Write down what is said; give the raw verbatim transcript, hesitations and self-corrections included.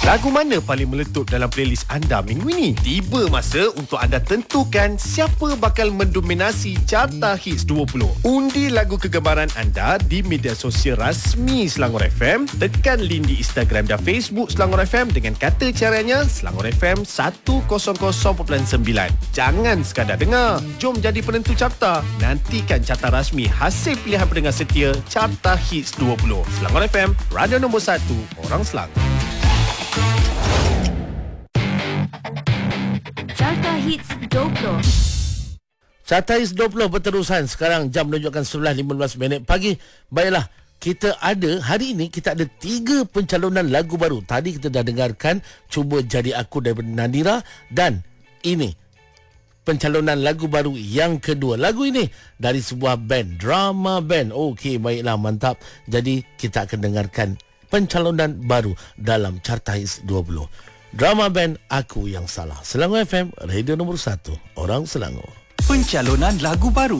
Lagu mana paling meletup dalam playlist anda minggu ini? Tiba masa untuk anda tentukan siapa bakal mendominasi Carta Hits dua puluh. Undi lagu kegemaran anda di media sosial rasmi Selangor F M. Tekan link di Instagram dan Facebook Selangor F M dengan kata caranya Selangor F M seratus perpuluhan sembilan. Jangan sekadar dengar, jom jadi penentu carta. Nantikan carta rasmi hasil pilihan pendengar setia Carta Hits dua puluh. Selangor F M, radio nombor satu, orang Selangor. Carta Hits dua puluh. Carta Hits dua puluh berterusan. Sekarang jam menunjukkan sebelas lima belas minit pagi. Baiklah, kita ada, hari ini kita ada tiga pencalonan lagu baru. Tadi kita dah dengarkan Cuba Jadi Aku daripada Nadira. Dan ini pencalonan lagu baru yang kedua. Lagu ini dari sebuah band, drama band. Okey, baiklah, mantap. Jadi kita akan dengarkan pencalonan baru dalam Carta Hits dua puluh. Drama band Aku Yang Salah. Selangor F M, radio nombor satu, orang Selangor. Pencalonan lagu baru